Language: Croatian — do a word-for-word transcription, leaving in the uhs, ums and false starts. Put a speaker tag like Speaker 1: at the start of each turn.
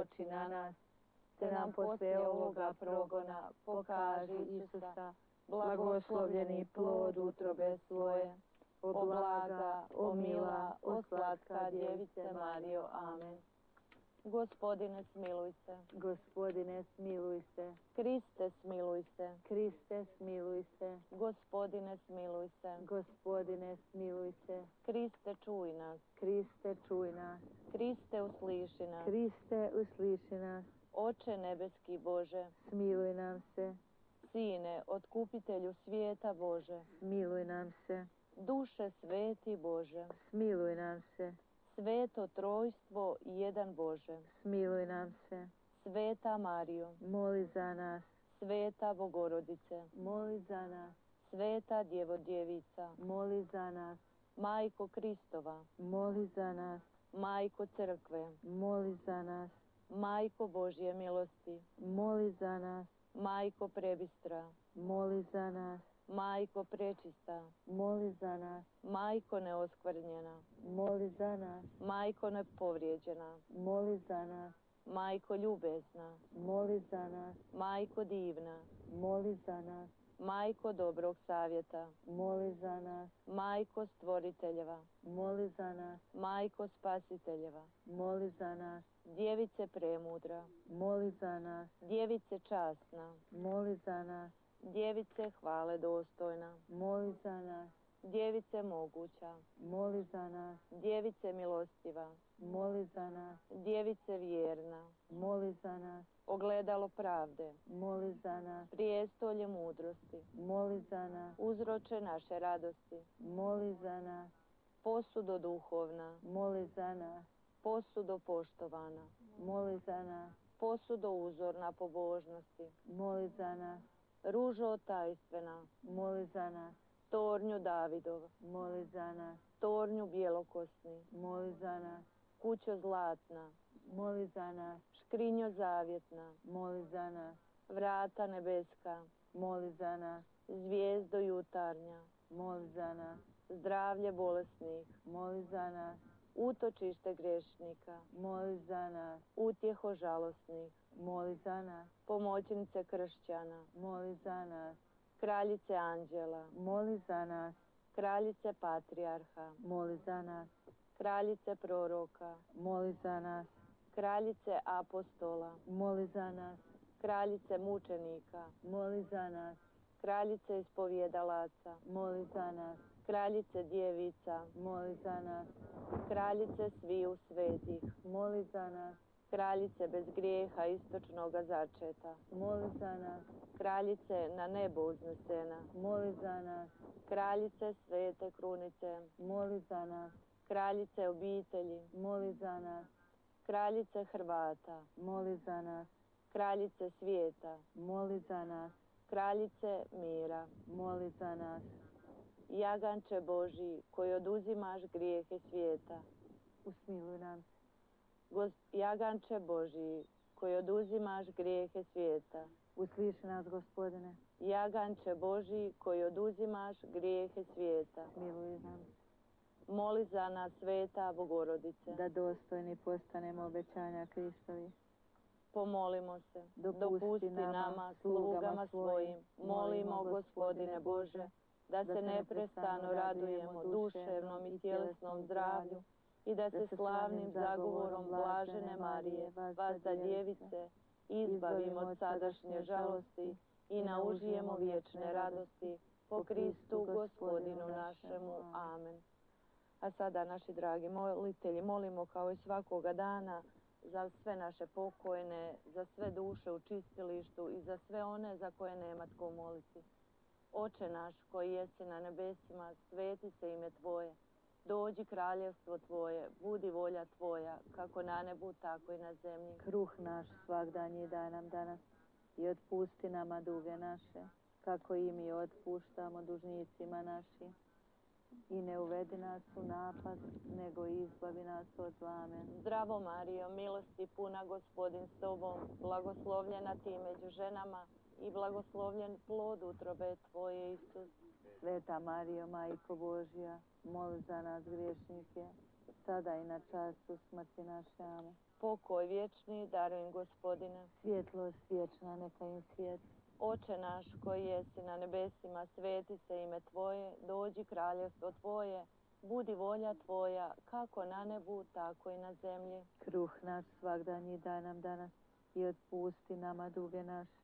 Speaker 1: oči na nas, te nam poslije ovoga progona pokaži Isusa, blagoslovljeni plod utrobe svoje. O blaga, o mila, o slatka djevice Marijo. Amen. Gospodine, smiluj se.
Speaker 2: Gospodine, smiluj se.
Speaker 1: Kriste, smiluj se.
Speaker 2: Kriste, smiluj se.
Speaker 1: Gospodine, smiluj se.
Speaker 2: Gospodine, smiluj se.
Speaker 1: Kriste, čuj nas.
Speaker 2: Kriste, čuj nas.
Speaker 1: Kriste, usliši nas.
Speaker 2: Kriste, usliši nas.
Speaker 1: Oče nebeski Bože,
Speaker 2: smiluj nam se.
Speaker 1: Sine, otkupitelju svijeta Bože,
Speaker 2: smiluj nam se.
Speaker 1: Duše sveti Bože,
Speaker 2: smiluj nam se.
Speaker 1: Sveto trojstvo jedan Bože,
Speaker 2: smiluj nam se.
Speaker 1: Sveta Marijo,
Speaker 2: moli za nas.
Speaker 1: Sveta Bogorodice,
Speaker 2: moli za nas.
Speaker 1: Sveta Djevo Djevica,
Speaker 2: moli za nas.
Speaker 1: Majko Kristova,
Speaker 2: moli za nas.
Speaker 1: Majko Crkve,
Speaker 2: moli za nas.
Speaker 1: Majko Božje milosti,
Speaker 2: moli za nas.
Speaker 1: Majko Prebistra,
Speaker 2: moli za nas.
Speaker 1: Majko Prečista,
Speaker 2: moli za nas.
Speaker 1: Majko Neoskvrnjena,
Speaker 2: moli za nas.
Speaker 1: Majko Nepovrijeđena,
Speaker 2: moli za nas.
Speaker 1: Majko Ljubezna,
Speaker 2: moli za nas.
Speaker 1: Majko Divna,
Speaker 2: moli za nas.
Speaker 1: Majko Dobrog Savjeta,
Speaker 2: moli za nas.
Speaker 1: Majko Stvoriteljeva,
Speaker 2: moli za nas.
Speaker 1: Majko Spasiteljeva,
Speaker 2: moli za nas.
Speaker 1: Djevice Premudra,
Speaker 2: moli za nas.
Speaker 1: Djevice Časna,
Speaker 2: moli za nas.
Speaker 1: Djevice Hvale Dostojna,
Speaker 2: moli za nas.
Speaker 1: Djevice Moguća,
Speaker 2: moli za nas.
Speaker 1: Djevice Milostiva,
Speaker 2: moli za nas.
Speaker 1: Djevice Vjerna,
Speaker 2: moli za nas.
Speaker 1: Ogledalo pravde,
Speaker 2: moli za nas.
Speaker 1: Prijestolje mudrosti,
Speaker 2: moli za nas.
Speaker 1: Uzroče naše radosti,
Speaker 2: moli za nas.
Speaker 1: Posudo duhovna,
Speaker 2: moli za nas.
Speaker 1: Posudo poštovana,
Speaker 2: moli za nas.
Speaker 1: Posudo uzorna pobožnosti,
Speaker 2: moli za nas.
Speaker 1: Ružo tajstvena,
Speaker 2: moli za nas.
Speaker 1: Tornju Davidov,
Speaker 2: moli za nas.
Speaker 1: Tornju Bjelokosni,
Speaker 2: moli za nas.
Speaker 1: Kućo zlatna,
Speaker 2: moli za nas.
Speaker 1: Škrinjo zavjetna,
Speaker 2: moli za nas.
Speaker 1: Vrata nebeska,
Speaker 2: moli za nas.
Speaker 1: Zvijezdo jutarnja,
Speaker 2: moli za nas.
Speaker 1: Zdravlje bolesnih,
Speaker 2: moli za nas.
Speaker 1: Utočište grešnika,
Speaker 2: moli za nas.
Speaker 1: Utjeho žalosnih,
Speaker 2: moli za nas.
Speaker 1: Pomoćnice kršćana,
Speaker 2: moli za nas.
Speaker 1: Kraljice anđela,
Speaker 2: moli za nas.
Speaker 1: Kraljice patrijarha,
Speaker 2: moli za nas.
Speaker 1: Kraljice proroka,
Speaker 2: moli za nas.
Speaker 1: Kraljice apostola,
Speaker 2: moli za nas.
Speaker 1: Kraljice mučenika,
Speaker 2: moli za nas.
Speaker 1: Kraljice ispovjedalaca,
Speaker 2: moli za nas.
Speaker 1: Kraljice djevica,
Speaker 2: moli za nas.
Speaker 1: Kraljice sviju svetih,
Speaker 2: moli za nas.
Speaker 1: Kraljice bez grijeha istočnoga začeta,
Speaker 2: moli za nas.
Speaker 1: Kraljice na nebo uznesena,
Speaker 2: moli za nas.
Speaker 1: Kraljice svete krunice,
Speaker 2: moli za nas.
Speaker 1: Kraljice obitelji,
Speaker 2: moli za nas.
Speaker 1: Kraljice Hrvata,
Speaker 2: moli za nas.
Speaker 1: Kraljice svijeta,
Speaker 2: moli za nas.
Speaker 1: Kraljice mira,
Speaker 2: moli za nas.
Speaker 1: Jaganče Božji, koji oduzimaš grijehe svijeta,
Speaker 2: usmiluj nam se.
Speaker 1: Gos, Jaganče Božji, koji oduzimaš grijehe svijeta,
Speaker 2: usliši nas, Gospodine.
Speaker 1: Jaganče Božji, koji oduzimaš grijehe svijeta,
Speaker 2: smiluj nam se.
Speaker 1: Moli za nas, Sveta Bogorodice,
Speaker 2: da dostojni postanemo obećanja Kristovi.
Speaker 1: Pomolimo se.
Speaker 2: Dopusti,
Speaker 1: Dopusti nama, nama, slugama svojim, molimo, Gospodine Bože, da se neprestano radujemo duševnom i tjelesnom zdravlju i da se slavnim zagovorom blažene Marije, vazda djevice, izbavimo od sadašnje žalosti i naužijemo vječne radosti po Kristu Gospodinu našemu. Amen. A sada, naši dragi molitelji, molimo kao i svakoga dana za sve naše pokojne, za sve duše u čistilištu i za sve one za koje nema tko moliti. Oče naš koji jesi na nebesima, sveti se ime Tvoje. Dođi kraljevstvo Tvoje, budi volja Tvoja, kako na nebu, tako i na zemlji.
Speaker 2: Kruh naš svagdanji daj nam danas i otpusti nama duge naše, kako i mi otpuštamo dužnicima našim. I ne uvedi nas u napad, nego izbavi nas od zla. Amen.
Speaker 1: Zdravo Marijo, milosti puna, Gospodin s Tobom, blagoslovljena Ti među ženama i blagoslovljen plod utrobe Tvoje, Isus.
Speaker 2: Sveta Marijo, Majko Božja, moli za nas griješnike, sada i na času smrti naše. Amen.
Speaker 1: pokoj vječni daruj im, Gospodine.
Speaker 2: Svjetlost vječna neka im svijetli.
Speaker 1: Oče naš koji jesi na nebesima, sveti se ime Tvoje, dođi kraljevstvo Tvoje, budi volja Tvoja, kako na nebu, tako i na zemlji.
Speaker 2: Kruh naš svagdanji daj nam danas i otpusti nama duge naše,